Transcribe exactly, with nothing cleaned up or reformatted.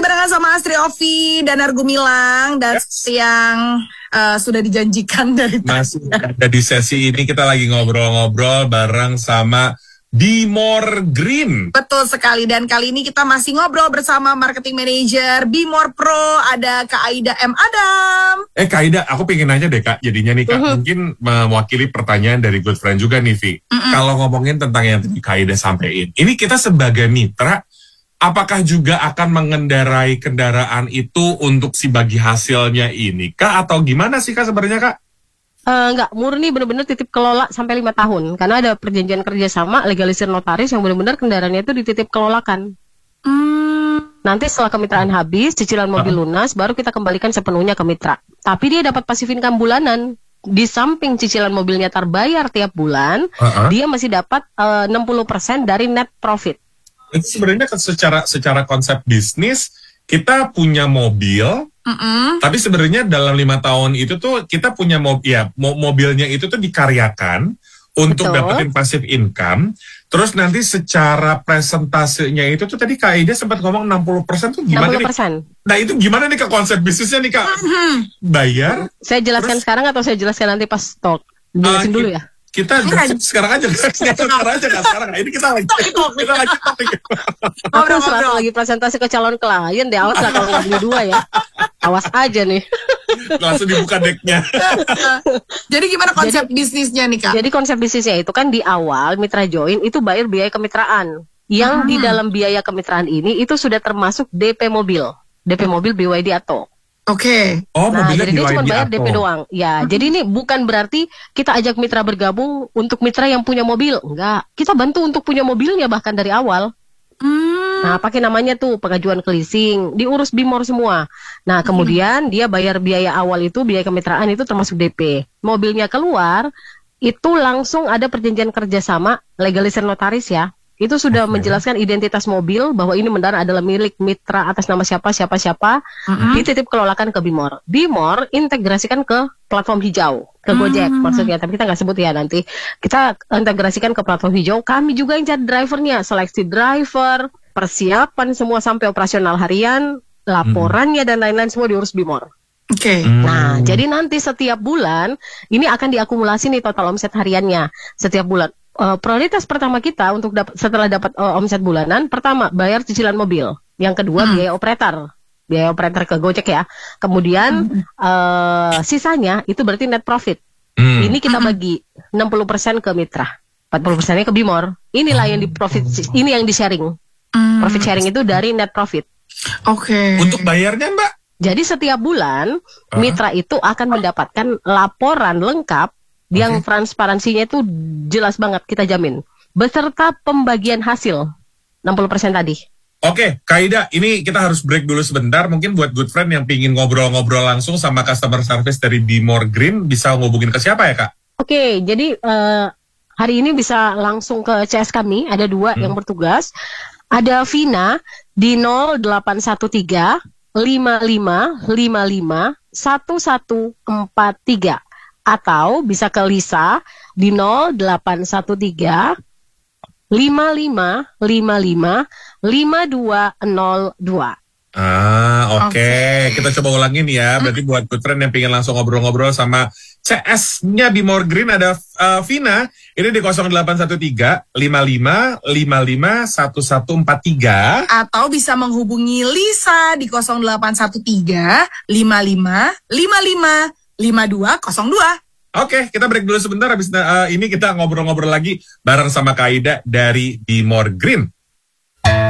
barengan sama Astri Ovi dan Argo Milang. Dan yes. yang uh, sudah dijanjikan dari Masih ada di sesi ini kita lagi ngobrol-ngobrol bareng sama Be More Green. Betul sekali, dan kali ini kita masih ngobrol bersama Marketing Manager Be More Pro, ada Kak Aida M. Adam. Eh Kak Aida, aku pengen nanya deh Kak, jadinya nih Kak, uh-huh. mungkin mewakili pertanyaan dari good friend juga nih Vi. Uh-uh. Kalau ngomongin tentang yang tadi Kak Aida sampein, ini kita sebagai mitra, apakah juga akan mengendarai kendaraan itu untuk si bagi hasilnya ini Kak, atau gimana sih Kak sebenarnya Kak? Uh, enggak, murni benar-benar titip kelola sampai lima tahun. Karena ada perjanjian kerjasama, legalisir notaris yang benar-benar kendaraannya itu dititip kelolakan. Hmm. Nanti setelah kemitraan habis, cicilan mobil uh-huh. lunas, baru kita kembalikan sepenuhnya ke mitra. Tapi dia dapat passive income bulanan. Di samping cicilan mobilnya terbayar tiap bulan, uh-huh. dia masih dapat uh, enam puluh persen dari net profit. Itu sebenarnya secara secara konsep bisnis, kita punya mobil, Mm-mm. tapi sebenarnya dalam lima tahun itu tuh kita punya mobil, ya mo- mobilnya itu tuh dikaryakan untuk Betul. dapetin passive income. Terus nanti secara presentasenya itu tuh tadi Kak Aida sempat ngomong enam puluh persen tuh gimana enam puluh persen. Nih? Nah itu gimana nih Kak konsep bisnisnya nih Kak? Mm-hmm. Bayar? Saya jelaskan terus, sekarang atau saya jelaskan nanti pas talk? Jelasin uh, dulu ya. Kita sekarang aja, sekarang aja nggak sekarang. Ini kita lagi, kita lagi topik. Aku selalu lagi presentasi ke calon klien deh. Awas lah kalau nggak beli dua ya. Awas aja nih. Langsung dibuka decknya. Jadi gimana konsep jadi, bisnisnya nih Kak? Jadi konsep bisnisnya itu kan di awal mitra join itu bayar biaya kemitraan. Yang hmm. di dalam biaya kemitraan ini itu sudah termasuk D P mobil, D P mobil B Y D Atto. Oke. Okay. Oh, nah, jadi dia cuma bayar atau. D P doang. Ya, hmm. jadi ini bukan berarti kita ajak mitra bergabung untuk mitra yang punya mobil. Enggak. Kita bantu untuk punya mobilnya bahkan dari awal. Hmm. Nah, pakai namanya tuh pengajuan ke leasing, diurus Be More semua. Nah, kemudian hmm. dia bayar biaya awal itu, biaya kemitraan itu termasuk D P. Mobilnya keluar, itu langsung ada perjanjian kerjasama legalisir notaris ya. Itu sudah okay. menjelaskan identitas mobil bahwa ini mendarat adalah milik mitra atas nama siapa siapa siapa. Mm-hmm. Dititip kelolakan ke Be More. Be More integrasikan ke platform hijau, ke Gojek mm-hmm. maksudnya. Tapi kita nggak sebut ya nanti. Kita integrasikan ke platform hijau. Kami juga yang cari drivernya, seleksi driver, persiapan semua sampai operasional harian, laporannya mm-hmm. dan lain-lain semua diurus Be More. Oke. Okay. Nah, mm-hmm. jadi nanti setiap bulan ini akan diakumulasi nih total omset hariannya setiap bulan. Uh, prioritas pertama kita untuk dapat setelah dapat uh, omset bulanan, pertama bayar cicilan mobil, yang kedua hmm. biaya operator, biaya operator ke Gojek ya. Kemudian hmm. uh, sisanya itu berarti net profit. Hmm. Ini kita bagi enam puluh persen ke mitra, empat puluh persennya ke Be More. Inilah yang di profit, ini yang di sharing. Hmm. Profit sharing itu dari net profit. Oke. Okay. Untuk bayarnya Mbak? Jadi setiap bulan uh. mitra itu akan mendapatkan laporan lengkap. Yang okay. transparansinya itu jelas banget, kita jamin. Beserta pembagian hasil enam puluh persen tadi. Oke, okay, Kak Aida, ini kita harus break dulu sebentar. Mungkin buat good friend yang pingin ngobrol-ngobrol langsung sama customer service dari Be More Green, bisa ngubungin ke siapa ya Kak? Oke, okay, jadi uh, hari ini bisa langsung ke C S kami, ada dua hmm. yang bertugas. Ada Vina di nol delapan satu tiga lima lima lima lima satu satu empat tiga. Atau bisa ke Lisa di nol delapan satu tiga lima lima lima lima lima dua nol dua. Ah, oke. Okay. Okay. Kita coba ulangin ya. Berarti buat good friend yang pengen langsung ngobrol-ngobrol sama C S-nya Be More Green ada uh, Vina. Ini di nol delapan satu tiga lima lima lima lima satu satu empat tiga. Atau bisa menghubungi Lisa di nol delapan satu tiga lima lima lima lima lima dua nol dua. Oke, kita break dulu sebentar. Habis uh, ini kita ngobrol-ngobrol lagi bareng sama Kak Aida dari Be More Green.